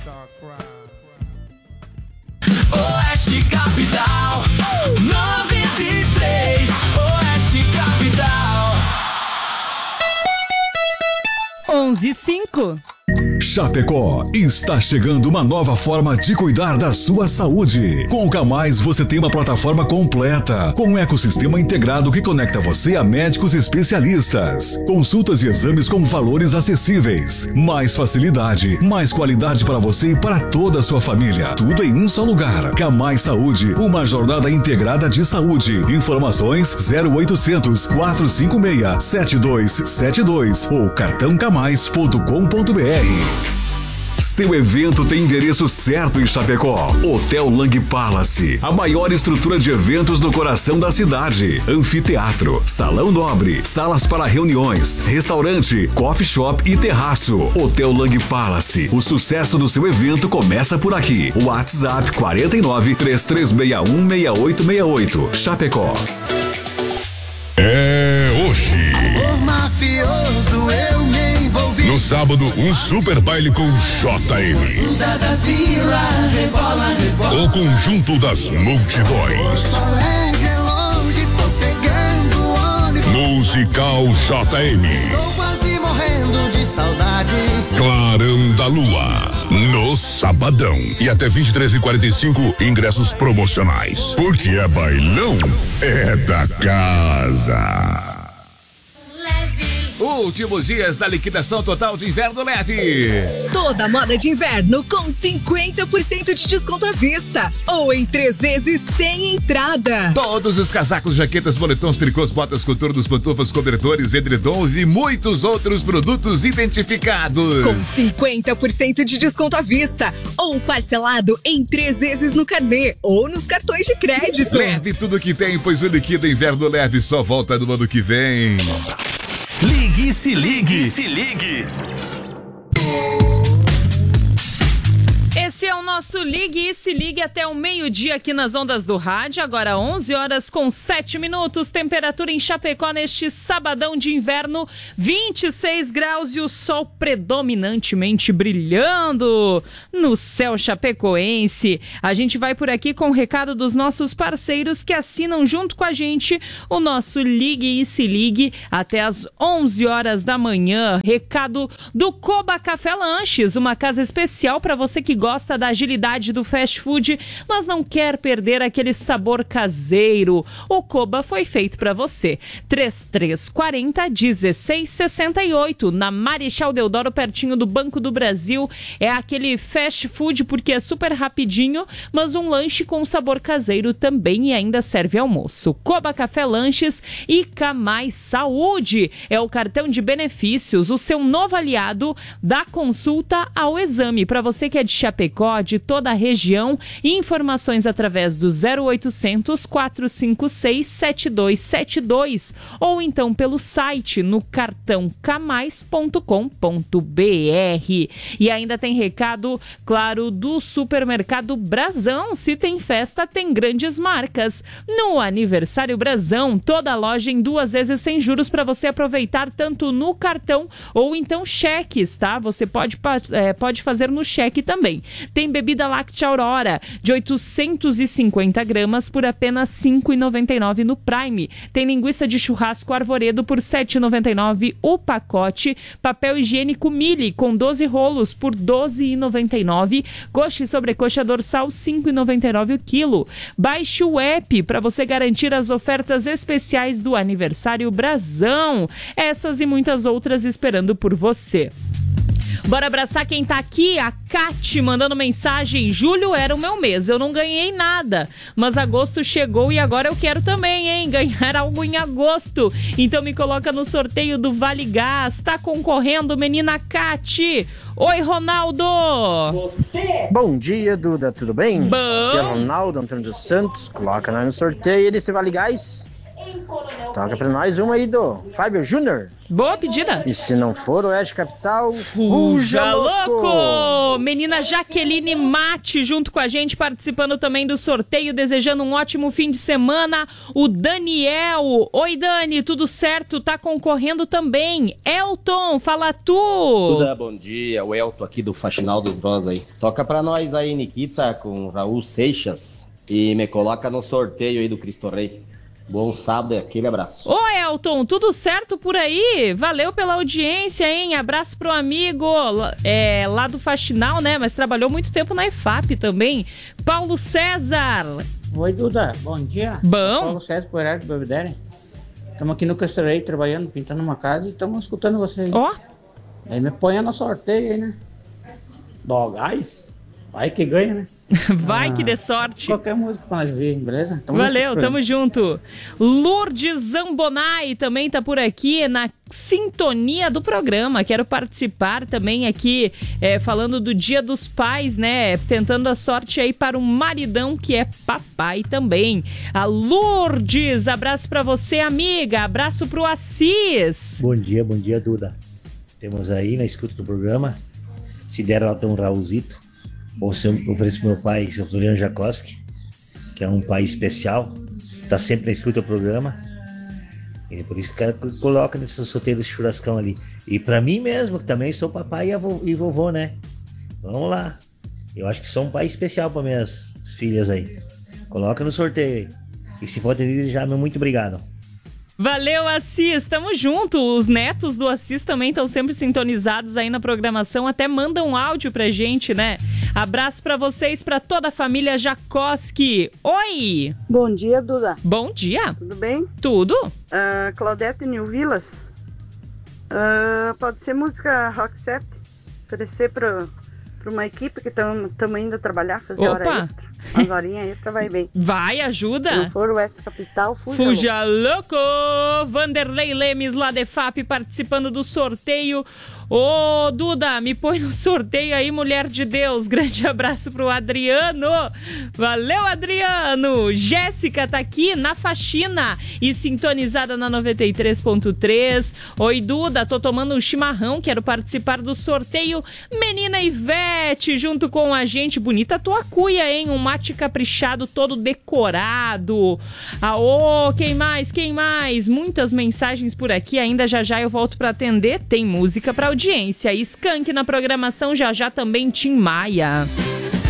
Oeste Capital 93, Oeste Capital 11:05. Chapecó, está chegando uma nova forma de cuidar da sua saúde. Com o Camais você tem uma plataforma completa, com um ecossistema integrado que conecta você a médicos especialistas. Consultas e exames com valores acessíveis. Mais facilidade, mais qualidade para você e para toda a sua família. Tudo em um só lugar. Camais Saúde, uma jornada integrada de saúde. Informações 0800 456 7272 ou cartãocamais.com.br. Seu evento tem endereço certo em Chapecó. Hotel Lang Palace, a maior estrutura de eventos no coração da cidade. Anfiteatro, salão nobre, salas para reuniões, restaurante, coffee shop e terraço. Hotel Lang Palace, o sucesso do seu evento começa por aqui. WhatsApp 49 3361 6868. Chapecó. É hoje. Amor mafioso, eu me envolvi. No sábado, um super baile com JM. Da vila, rebola, rebola. O conjunto das multidões. Colégio é longe, tô pegando ônibus. Musical JM. Estou quase morrendo de saudade. Clarão da Lua. No sabadão. E até 23h45, ingressos promocionais. Porque é bailão, é da casa. Últimos dias da liquidação total de inverno leve. Toda moda de inverno com 50% de desconto à vista ou em 3 vezes sem entrada. Todos os casacos, jaquetas, moletons, tricôs, botas, coturnos, pantufas, cobertores, edredons e muitos outros produtos identificados. Com 50% de desconto à vista ou parcelado em 3 vezes no carnê ou nos cartões de crédito. Leve tudo que tem, pois o Liquida Inverno Leve só volta no ano que vem. Ligue e se ligue, se ligue. Esse é o nosso Ligue e Se Ligue até o meio-dia aqui nas ondas do rádio. Agora 11h07, temperatura em Chapecó neste sabadão de inverno, 26 graus e o sol predominantemente brilhando no céu chapecoense. A gente vai por aqui com o recado dos nossos parceiros que assinam junto com a gente o nosso Ligue e Se Ligue até as 11 horas da manhã. Recado do Coba Café Lanches, uma casa especial para você que gosta da agilidade do fast food, mas não quer perder aquele sabor caseiro. O Coba foi feito para você. 3340-1668, na Marechal Deodoro, pertinho do Banco do Brasil. É aquele fast food porque é super rapidinho, mas um lanche com sabor caseiro também e ainda serve almoço. Coba Café Lanches e Camais Saúde. É o cartão de benefícios, o seu novo aliado da consulta ao exame. Para você que é de Chapecó, de toda a região, informações através do 0800 456 7272 ou então pelo site no cartãocamais.com.br. E ainda tem recado, claro, do Supermercado Brasão. Se tem festa, tem grandes marcas. No Aniversário Brasão, toda a loja em 2 vezes sem juros para você aproveitar tanto no cartão ou então cheques, tá? Você pode fazer no cheque também. Tem bebida láctea Aurora de 850 gramas por apenas R$ 5,99 no Prime. Tem linguiça de churrasco Arvoredo por R$ 7,99 o pacote. Papel higiênico Mili com 12 rolos por R$ 12,99. Coxa e sobrecoxa dorsal R$ 5,99 o quilo. Baixe o app para você garantir as ofertas especiais do Aniversário Brasão. Essas e muitas outras esperando por você. Bora abraçar quem tá aqui, a Cati mandando mensagem: julho era o meu mês, eu não ganhei nada, mas agosto chegou e agora eu quero também, hein, ganhar algo em agosto, então me coloca no sorteio do Vale Gás, tá concorrendo, menina Cati. Oi, Ronaldo! Você? Bom dia, Duda, tudo bem? Bom. Aqui é Ronaldo Antônio dos Santos, coloca lá no sorteio desse Vale Gás. Toca pra nós uma aí do Fábio Júnior. Boa pedida. E se não for Oeste Capital, Fuja louco! Menina Jaqueline Mate junto com a gente, participando também do sorteio, desejando um ótimo fim de semana. O Daniel. Oi, Dani, tudo certo? Tá concorrendo também. Elton, fala tu. Duda, bom dia. O Elton aqui do Faxinal dos Bros aí. Toca pra nós aí, Nikita, com Raul Seixas. E me coloca no sorteio aí do Cristo Rei. Bom sábado e aquele abraço. Ô Elton, tudo certo por aí? Valeu pela audiência, hein? Abraço pro amigo lá do Faxinal, né? Mas trabalhou muito tempo na EFAP também. Paulo César. Oi, Duda. Bom dia. Bom. Paulo César, por Heraldo Belvedere. Estamos aqui no Cristo Rei trabalhando, pintando uma casa e estamos escutando vocês. Ó. Aí me ponha no sorteio aí, né? Dogais. Vai que ganha, né? Vai que dê sorte. Qualquer música pra nós ver, beleza? Valeu, tamo junto. Lourdes Zambonai também tá por aqui na sintonia do programa. Quero participar também aqui, falando do Dia dos Pais, né? Tentando a sorte aí para um maridão que é papai também. A Lourdes, abraço pra você, amiga. Abraço pro Assis. Bom dia, Duda. Temos aí na escuta do programa, se der lá um Raulzito. Bom, eu ofereço pro meu pai, seu Floriano Jacoski, que é um pai especial, tá sempre na escuta do programa, e por isso que o cara coloca nesse sorteio desse churrascão ali. E pra mim mesmo, que também sou papai e vovô, né? Vamos lá. Eu acho que sou um pai especial para minhas filhas aí. Coloca no sorteio aí. E se for atendido já, meu muito obrigado. Valeu, Assis, tamo junto. Os netos do Assis também estão sempre sintonizados aí na programação, até mandam um áudio pra gente, né? Abraço pra vocês, pra toda a família Jacoski. Oi! Bom dia, Duda. Bom dia. Tudo bem? Tudo. Claudete New Vilas. Pode ser música rock set, oferecer pra uma equipe que estamos indo trabalhar, fazer hora extra. Umas horinhas extra vai bem. Vai, ajuda. Se não for Oeste Capital, fuja louco. Vanderlei Lemes, lá de FAP, participando do sorteio. Ô, Duda, me põe no sorteio aí, mulher de Deus. Grande abraço pro Adriano. Valeu, Adriano. Jéssica tá aqui na faxina e sintonizada na 93.3. Oi, Duda, tô tomando um chimarrão, quero participar do sorteio. Menina Ivete, junto com a gente. Bonita tua cuia, hein? Um mate caprichado, todo decorado. Quem mais? Muitas mensagens por aqui, ainda já eu volto pra atender. Tem música pra audiência. Skank na programação, já também Tim Maia.